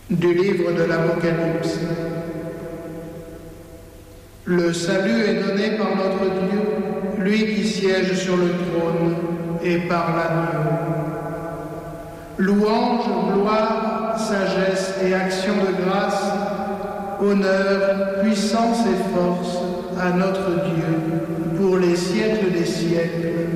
Du livre de l'Apocalypse. Le salut est donné par notre Dieu, lui qui siège sur le trône, et par l'agneau. Louange, gloire, sagesse et action de grâce, honneur, puissance et force à notre Dieu pour les siècles des siècles.